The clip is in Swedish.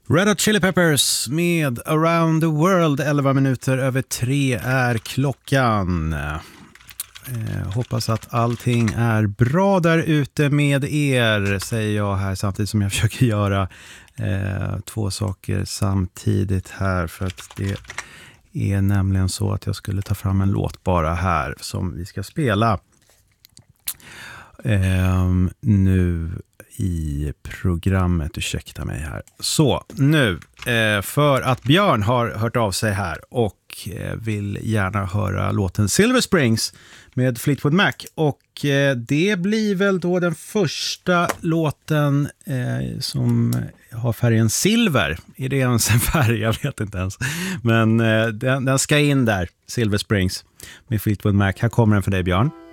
Red Hot Chili Peppers med Around the World. 11 minuter över 3 är klockan. Hoppas att allting är bra där ute med er, säger jag här samtidigt som jag försöker göra två saker samtidigt här, för att det är nämligen så att jag skulle ta fram en låt bara här som vi ska spela nu i programmet. Ursäkta mig här. Så, nu för att Björn har hört av sig här och vill gärna höra låten Silver Springs med Fleetwood Mac, och det blir väl då den första låten som har färgen silver. Är det ens en färg? Jag vet inte ens. Men den ska in där, Silver Springs med Fleetwood Mac. Här kommer den för dig, Björn.